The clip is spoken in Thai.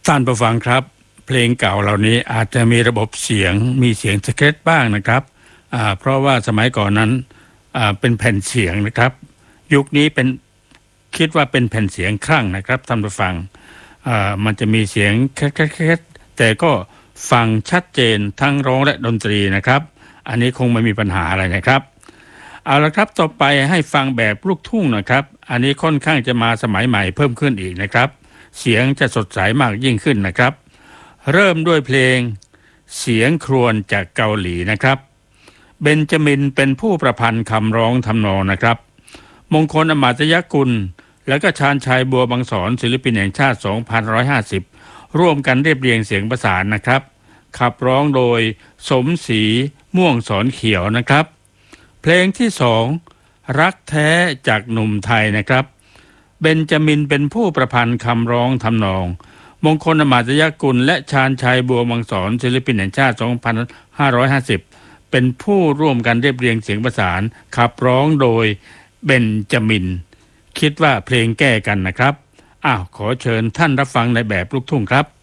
ท่านผู้ฟังครับเพลงเก่าเหล่านี้อาจจะมีระบบเสียงมีเสียงสเก็ตบ้างนะครับเพราะว่าสมัยก่อนนั้นเป็นแผ่นเสียงนะครับยุคนี้เป็นคิดว่าเป็นแผ่นเสียงครั่งนะครับท่านผู้ฟังมันจะมีเสียงแคๆๆแต่ก็ฟังชัดเจนทั้งร้องและดนตรีนะครับอันนี้คงไม่มีปัญหาอะไรนะครับเอาละครับต่อไปให้ฟังแบบลูกทุ่งนะครับอันนี้ค่อนข้างจะมาสมัยใหม่เพิ่มขึ้นอีกนะครับเสียงจะสดใสมากยิ่งขึ้นนะครับเริ่มด้วยเพลงเสียงครวญจากเกาหลีนะครับเบนจามินเป็นผู้ประพันธ์คำร้องทำนองนะครับมงคลอมาตยกุลและก็ชาญชัยบัวบางสอนศิลปินแห่งชาติ2550ร่วมกันเรียบเรียงเสียงประสานนะครับขับร้องโดยสมศรีม่วงสอนเขียวนะครับเพลงที่สองรักแท้จากหนุ่มไทยนะครับเบนจามินเป็นผู้ประพันธ์คำร้องทำนองมงคลอมาตยกุลและชาญชัยบัวบางสอนศิลปินแห่งชาติ2550เป็นผู้ร่วมกันเรียบเรียงเสียงประสานขับร้องโดยเบนจามินคิดว่าเพลงแก้กันนะครับขอเชิญท่านรับฟังในแบบลูกทุ่งครับ